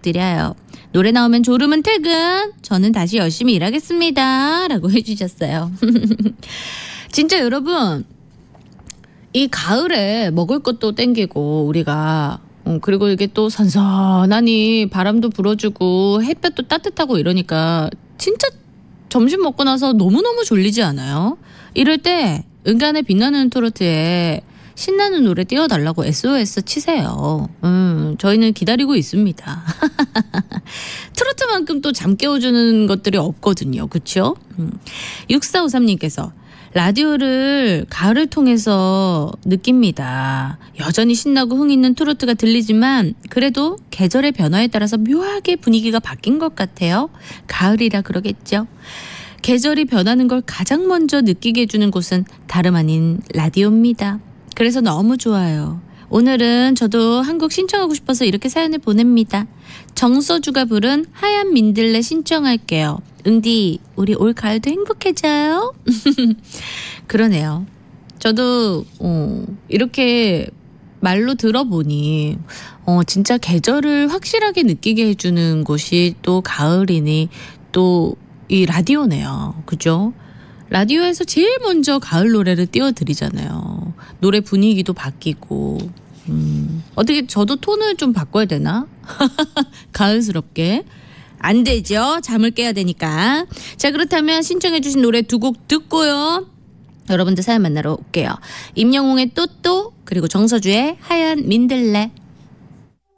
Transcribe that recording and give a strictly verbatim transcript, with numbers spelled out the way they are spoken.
부탁드려요. 노래 나오면 졸음은 퇴근. 저는 다시 열심히 일하겠습니다. 라고 해주셨어요. 진짜 여러분, 이 가을에 먹을 것도 땡기고 우리가 어, 그리고 이게 또 선선하니 바람도 불어주고 햇볕도 따뜻하고 이러니까 진짜 점심 먹고 나서 너무너무 졸리지 않아요? 이럴 때 은간의 빛나는 트로트에 신나는 노래 띄워달라고 에스오에스 치세요. 음, 저희는 기다리고 있습니다. 트로트만큼 또 잠 깨워주는 것들이 없거든요. 그렇죠? 음. 육사오삼님께서 라디오를 가을을 통해서 느낍니다. 여전히 신나고 흥 있는 트로트가 들리지만 그래도 계절의 변화에 따라서 묘하게 분위기가 바뀐 것 같아요. 가을이라 그러겠죠. 계절이 변하는 걸 가장 먼저 느끼게 해주는 곳은 다름 아닌 라디오입니다. 그래서 너무 좋아요. 오늘은 저도 한 곡 신청하고 싶어서 이렇게 사연을 보냅니다. 정서주가 부른 하얀 민들레 신청할게요. 응디, 우리 올 가을도 행복해져요. 그러네요. 저도 어, 이렇게 말로 들어보니 어, 진짜 계절을 확실하게 느끼게 해주는 곳이 또 가을이니 또 이 라디오네요. 그죠? 라디오에서 제일 먼저 가을 노래를 띄워드리잖아요. 노래 분위기도 바뀌고 음, 어떻게 저도 톤을 좀 바꿔야 되나? 가을스럽게. 안 되죠. 잠을 깨야 되니까. 자, 그렇다면 신청해 주신 노래 두 곡 듣고요. 여러분들 사연 만나러 올게요. 임영웅의 또또 그리고 정서주의 하얀 민들레.